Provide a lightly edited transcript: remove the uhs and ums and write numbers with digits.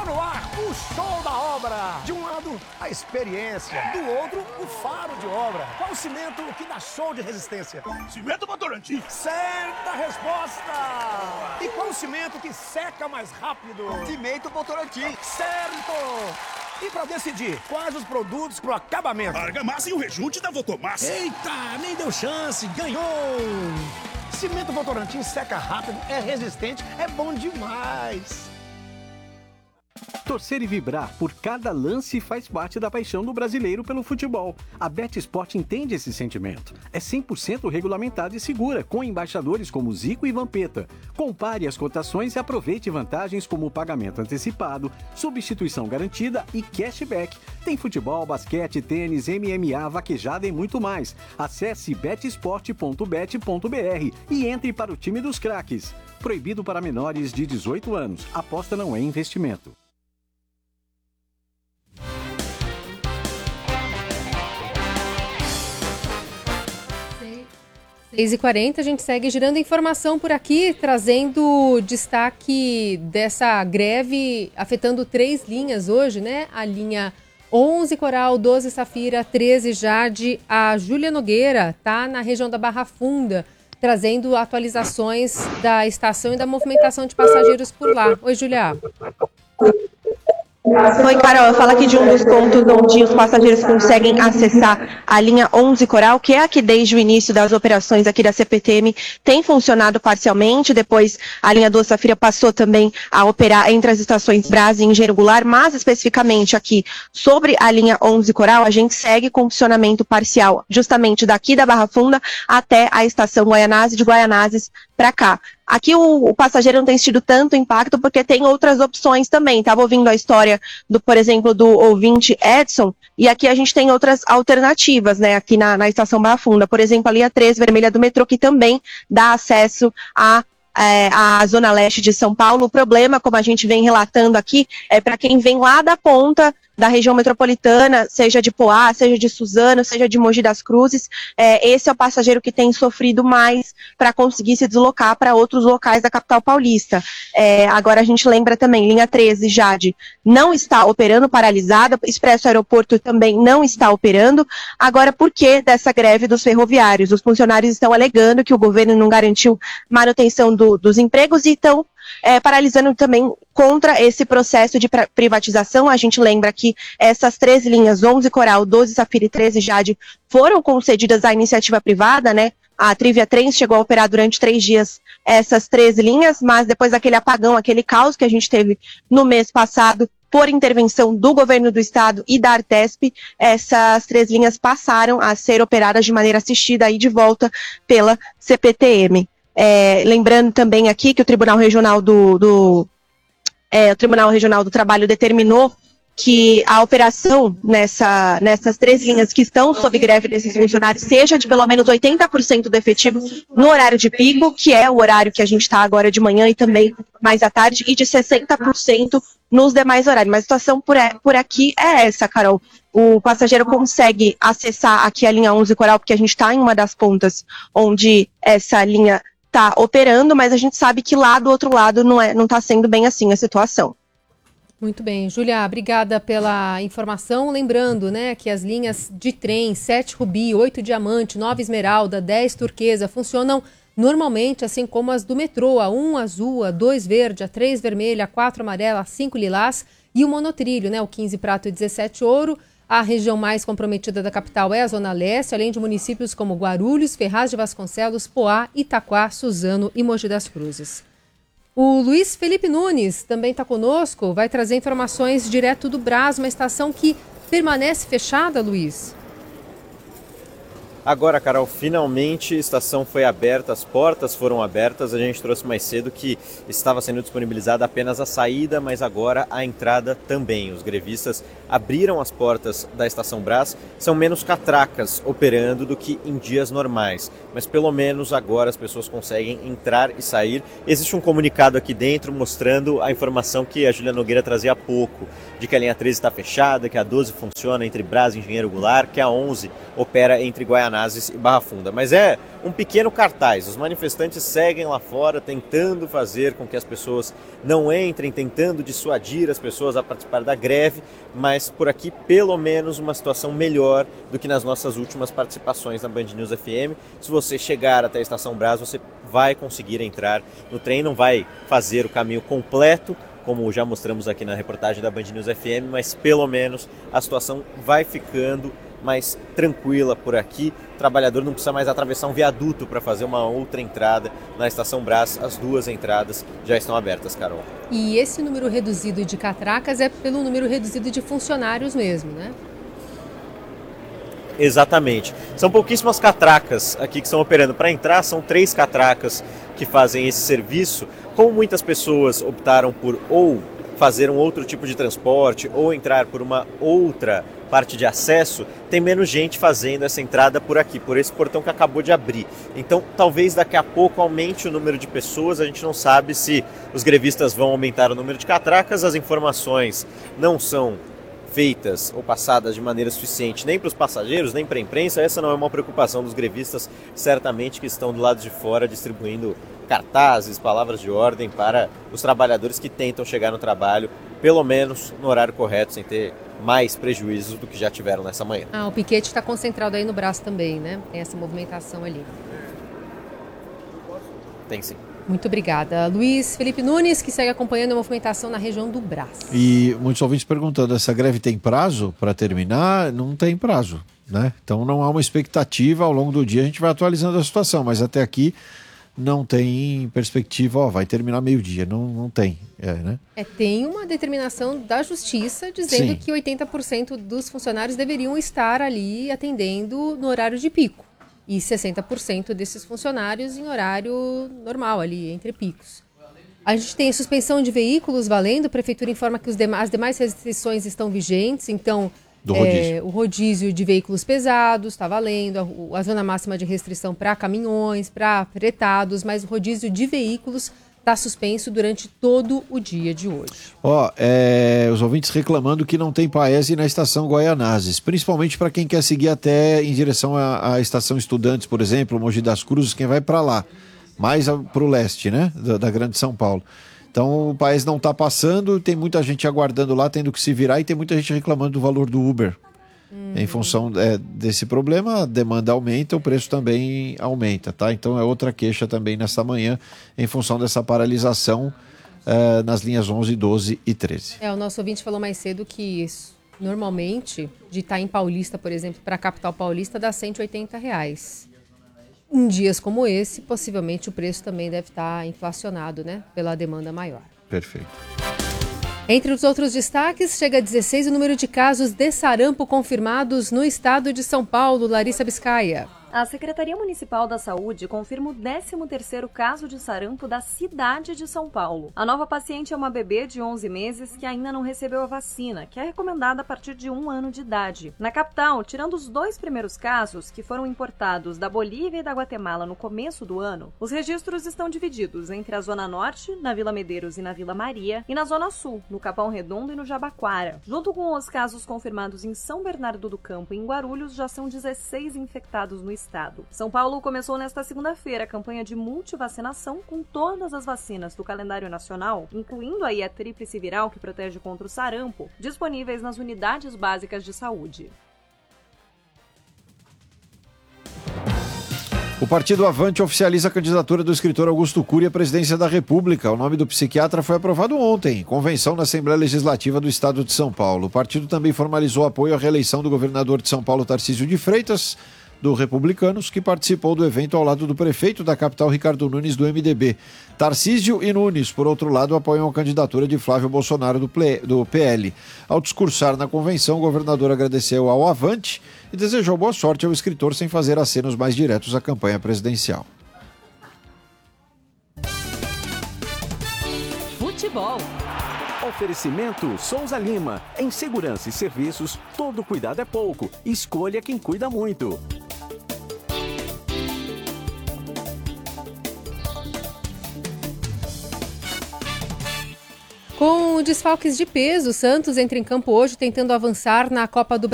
no ar o show da obra. De um lado, a experiência. Do outro, o faro de obra. Qual o cimento que dá show de resistência? Cimento Votorantim. Certa resposta. E qual o cimento que seca mais rápido? Cimento Votorantim. Certo. E para decidir quais os produtos pro acabamento? Argamassa e o rejunte da Votomassa. Eita, nem deu chance, ganhou! Cimento Votorantim seca rápido, é resistente, é bom demais. Torcer e vibrar por cada lance faz parte da paixão do brasileiro pelo futebol. A BetSport entende esse sentimento. É 100% regulamentada e segura, com embaixadores como Zico e Vampeta. Compare as cotações e aproveite vantagens como pagamento antecipado, substituição garantida e cashback. Tem futebol, basquete, tênis, MMA, vaquejada e muito mais. Acesse betsport.bet.br e entre para o time dos craques. Proibido para menores de 18 anos. Aposta não é investimento. 6h40, a gente segue girando informação por aqui, trazendo destaque dessa greve afetando 3 linhas hoje, né? A linha 11 Coral, 12 Safira, 13 Jade. A Júlia Nogueira está na região da Barra Funda, trazendo atualizações da estação e da movimentação de passageiros por lá. Oi, Júlia. Oi, Carol, eu falo aqui de um dos pontos onde os passageiros conseguem acessar a linha 11 Coral, que é a que desde o início das operações aqui da CPTM tem funcionado parcialmente. Depois a linha 12 Safira passou também a operar entre as estações Brás e Engenheiro Goulart, mas especificamente aqui sobre a linha 11 Coral, a gente segue com funcionamento parcial, justamente daqui da Barra Funda até a estação Guaianazes, de Guaianazes para cá. Aqui o passageiro não tem tido tanto impacto porque tem outras opções também. Estava ouvindo a história, por exemplo, do ouvinte Edson, e aqui a gente tem outras alternativas, né, aqui na estação Barra Funda. Por exemplo, a linha 3 vermelha do metrô, que também dá acesso a Zona Leste de São Paulo. O problema, como a gente vem relatando aqui, é para quem vem lá da ponta da região metropolitana, seja de Poá, seja de Suzano, seja de Mogi das Cruzes, esse é o passageiro que tem sofrido mais para conseguir se deslocar para outros locais da capital paulista. Agora a gente lembra também, linha 13, Jade, não está operando, paralisada, Expresso Aeroporto também não está operando. Agora, por que dessa greve dos ferroviários? Os funcionários estão alegando que o governo não garantiu manutenção dos empregos e estão paralisando também contra esse processo de privatização. A gente lembra que essas 3 linhas, 11 Coral, 12 Safira e 13 Jade, foram concedidas à iniciativa privada, né? A Trivia Trens chegou a operar durante 3 dias essas 3 linhas, mas depois daquele apagão, aquele caos que a gente teve no mês passado, por intervenção do governo do estado e da Artesp, essas 3 linhas passaram a ser operadas de maneira assistida e de volta pela CPTM. Lembrando também aqui que o Tribunal Regional do Trabalho determinou que a operação nessas 3 linhas que estão sob greve desses funcionários seja de pelo menos 80% do efetivo no horário de pico, que é o horário que a gente está agora de manhã e também mais à tarde, e de 60% nos demais horários. Mas a situação por aqui é essa, Carol. O passageiro consegue acessar aqui a linha 11 Coral, porque a gente está em uma das pontas onde essa linha está operando, mas a gente sabe que lá do outro lado não está sendo bem assim a situação. Muito bem, Júlia, obrigada pela informação. Lembrando, né, que as linhas de trem 7 Rubi, 8 Diamante, 9 Esmeralda, 10 Turquesa funcionam normalmente, assim como as do metrô, a 1 azul, a 2 verde, a 3 vermelha, a 4 amarela, a 5 lilás e o monotrilho, né, o 15 prata e 17 ouro. A região mais comprometida da capital é a Zona Leste, além de municípios como Guarulhos, Ferraz de Vasconcelos, Poá, Itaquá, Suzano e Mogi das Cruzes. O Luiz Felipe Nunes também está conosco, vai trazer informações direto do Brás, uma estação que permanece fechada, Luiz. Agora, Carol, finalmente a estação foi aberta, as portas foram abertas. A gente trouxe mais cedo que estava sendo disponibilizada apenas a saída, mas agora a entrada também. Os grevistas abriram as portas da Estação Brás. São menos catracas operando do que em dias normais, mas pelo menos agora as pessoas conseguem entrar e sair. Existe um comunicado aqui dentro mostrando a informação que a Júlia Nogueira trazia há pouco, de que a linha 13 está fechada, que a 12 funciona entre Brás e Engenheiro Goulart, que a 11 opera entre Guaianazes Guaianazes e Barra Funda. Mas é um pequeno cartaz. Os manifestantes seguem lá fora tentando fazer com que as pessoas não entrem, tentando dissuadir as pessoas a participar da greve, mas por aqui pelo menos uma situação melhor do que nas nossas últimas participações na Band News FM. Se você chegar até a Estação Brás, você vai conseguir entrar no trem, não vai fazer o caminho completo, como já mostramos aqui na reportagem da Band News FM, mas pelo menos a situação vai ficando mais tranquila por aqui. O trabalhador não precisa mais atravessar um viaduto para fazer uma outra entrada na Estação Brás. As duas entradas já estão abertas, Carol. E esse número reduzido de catracas é pelo número reduzido de funcionários mesmo, né? Exatamente. São pouquíssimas catracas aqui que estão operando. Para entrar, são 3 catracas que fazem esse serviço. Como muitas pessoas optaram por ou fazer um outro tipo de transporte ou entrar por uma outra parte de acesso, tem menos gente fazendo essa entrada por aqui, por esse portão que acabou de abrir. Então, talvez daqui a pouco aumente o número de pessoas. A gente não sabe se os grevistas vão aumentar o número de catracas. As informações não são feitas ou passadas de maneira suficiente nem para os passageiros, nem para a imprensa. Essa não é uma preocupação dos grevistas, certamente, que estão do lado de fora distribuindo cartazes, palavras de ordem para os trabalhadores que tentam chegar no trabalho, pelo menos no horário correto, sem ter mais prejuízos do que já tiveram nessa manhã. O piquete está concentrado aí no Brás também, né? Tem essa movimentação ali. Tem sim. Muito obrigada. Luiz Felipe Nunes, que segue acompanhando a movimentação na região do Brás. E muitos ouvintes perguntando, essa greve tem prazo para terminar? Não tem prazo, né? Então não há uma expectativa, ao longo do dia a gente vai atualizando a situação, mas até aqui não tem perspectiva, vai terminar meio-dia, não tem, né? Tem uma determinação da Justiça dizendo que 80% dos funcionários deveriam estar ali atendendo no horário de pico. E 60% desses funcionários em horário normal, ali, entre picos. A gente tem suspensão de veículos valendo, a Prefeitura informa que as demais restrições estão vigentes, então o rodízio de veículos pesados está valendo, a zona máxima de restrição para caminhões, para fretados, mas o rodízio de veículos está suspenso durante todo o dia de hoje. Os ouvintes reclamando que não tem Paese na estação Guaianazes, principalmente para quem quer seguir até em direção à estação Estudantes, por exemplo, Mogi das Cruzes, quem vai para lá, mais para o leste, né, da Grande São Paulo. Então o Paese não está passando, tem muita gente aguardando lá, tendo que se virar, e tem muita gente reclamando do valor do Uber. Em função desse problema, a demanda aumenta, o preço também aumenta, tá? Então é outra queixa também nessa manhã, em função dessa paralisação nas linhas 11, 12 e 13. O nosso ouvinte falou mais cedo que normalmente, de Itaim Paulista, por exemplo, para a capital paulista, dá R$180. Em dias como esse, possivelmente o preço também deve estar inflacionado, né? Pela demanda maior. Perfeito. Entre os outros destaques, chega a 16 o número de casos de sarampo confirmados no estado de São Paulo. Larissa Biscaia. A Secretaria Municipal da Saúde confirma o 13º caso de sarampo da cidade de São Paulo. A nova paciente é uma bebê de 11 meses que ainda não recebeu a vacina, que é recomendada a partir de 1 ano de idade. Na capital, tirando os 2 primeiros casos, que foram importados da Bolívia e da Guatemala no começo do ano, os registros estão divididos entre a Zona Norte, na Vila Medeiros e na Vila Maria, e na Zona Sul, no Capão Redondo e no Jabaquara. Junto com os casos confirmados em São Bernardo do Campo e em Guarulhos, já são 16 infectados no estado. São Paulo começou nesta segunda-feira a campanha de multivacinação com todas as vacinas do calendário nacional, incluindo aí a tríplice viral que protege contra o sarampo, disponíveis nas unidades básicas de saúde. O Partido Avante oficializa a candidatura do escritor Augusto Cury à presidência da República. O nome do psiquiatra foi aprovado ontem, em convenção na Assembleia Legislativa do Estado de São Paulo. O partido também formalizou apoio à reeleição do governador de São Paulo, Tarcísio de Freitas, do Republicanos, que participou do evento ao lado do prefeito da capital, Ricardo Nunes, do MDB. Tarcísio e Nunes, por outro lado, apoiam a candidatura de Flávio Bolsonaro do PL. Ao discursar na convenção, o governador agradeceu ao Avante e desejou boa sorte ao escritor sem fazer acenos mais diretos à campanha presidencial. Futebol. Oferecimento Souza Lima. Em segurança e serviços, todo cuidado é pouco. Escolha quem cuida muito. Com desfalques de peso, o Santos entra em campo hoje tentando avançar na Copa do